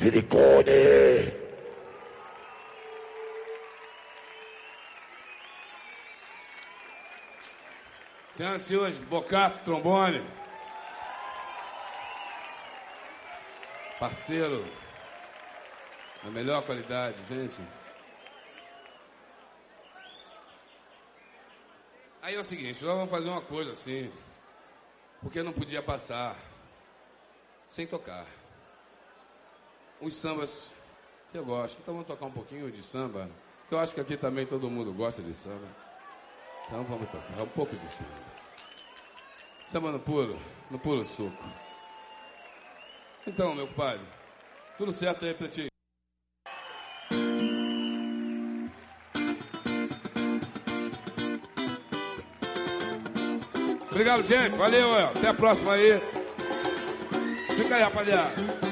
Silicone! Senhoras e senhores, Bocato, trombone. Parceiro, na melhor qualidade, gente. Aí é o seguinte, nós vamos fazer uma coisa assim, porque não podia passar sem tocar. Os sambas que eu gosto, então vamos tocar um pouquinho de samba, que eu acho que aqui também todo mundo gosta de samba. Então vamos tocar um pouco de samba. Samba no puro suco. Então, meu compadre, tudo certo aí, Pretinho? Obrigado, gente. Valeu, até a próxima aí. Fica aí, rapaziada.